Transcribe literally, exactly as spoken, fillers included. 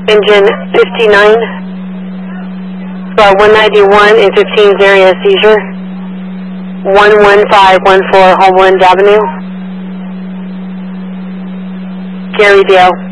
Engine fifty-nine. Car one ninety-one in fifteen's area seizure. one one five one four Homeland Avenue. Gary Dale.